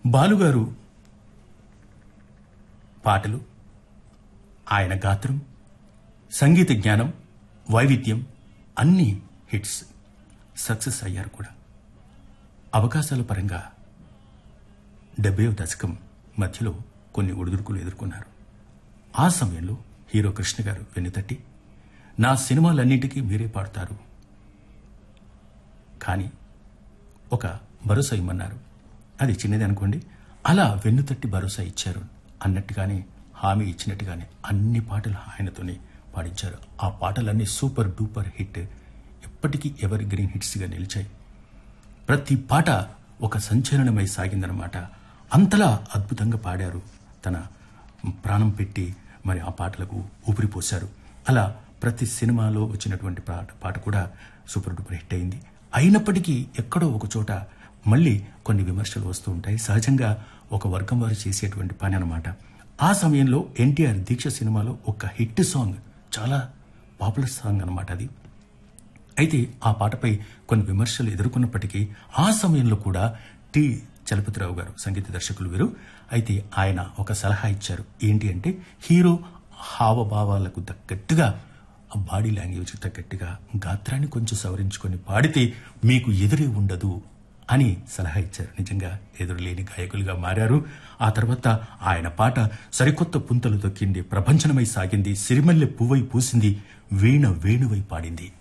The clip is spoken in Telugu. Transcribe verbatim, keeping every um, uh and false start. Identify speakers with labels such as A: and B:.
A: బాలుగారు పాటలు, ఆయన గాత్రం, సంగీత జ్ఞానం, వైవిధ్యం అన్ని హిట్స్, సక్సెస్ అయ్యారు కూడా. అవకాశాల పరంగా డెబ్బైవ దశకం మధ్యలో కొన్ని ఒడిదుడుకులు ఎదుర్కొన్నారు. ఆ సమయంలో హీరో కృష్ణ గారు వెన్నుతట్టి, నా సినిమాలన్నింటికీ మీరే పాడతారు, కానీ ఒక భరోసా ఇమ్మన్నారు. అది చిన్నది అనుకోండి, అలా వెన్నుతట్టి భరోసా ఇచ్చారు అన్నట్టుగానే, హామీ ఇచ్చినట్టుగానే అన్ని పాటలు ఆయనతోనే పాడించారు. ఆ పాటలన్నీ సూపర్ డూపర్ హిట్, ఎప్పటికీ ఎవర్ గ్రీన్ హిట్స్గా నిలిచాయి. ప్రతి పాట ఒక సంచలనమై సాగిందనమాట. అంతలా అద్భుతంగా పాడారు, తన ప్రాణం పెట్టి మరి ఆ పాటలకు ఊపిరిపోశారు. అలా ప్రతి సినిమాలో వచ్చినటువంటి పాట పాట కూడా సూపర్ డూపర్ హిట్ అయింది. అయినప్పటికీ ఎక్కడో ఒక చోట మళ్ళీ కొన్ని విమర్శలు వస్తూ ఉంటాయి. సహజంగా ఒక వర్గం వారు చేసేటువంటి పని అనమాట. ఆ సమయంలో ఎన్టీఆర్ దీక్ష సినిమాలో ఒక హిట్ సాంగ్, చాలా పాపులర్ సాంగ్ అనమాట అది. అయితే ఆ పాటపై కొన్ని విమర్శలు ఎదుర్కొన్నప్పటికీ ఆ సమయంలో కూడా టి చలపతిరావు గారు సంగీత దర్శకులు వీరు, అయితే ఆయన ఒక సలహా ఇచ్చారు. ఏంటి అంటే, హీరో హావభావాలకు తగ్గట్టుగా, ఆ బాడీ లాంగ్వేజ్ తగ్గట్టుగా గాత్రాన్ని కొంచెం సవరించుకొని పాడితే మీకు ఎదురే ఉండదు అని సలహా ఇచ్చారు. నిజంగా ఎదురులేని గాయకులుగా మారారు. ఆ తర్వాత ఆయన పాట సరికొత్త పుంతలు తొక్కింది, ప్రపంచనమై సాగింది, సిరిమల్లె పువ్వై పూసింది, వీణ వేణువై పాడింది.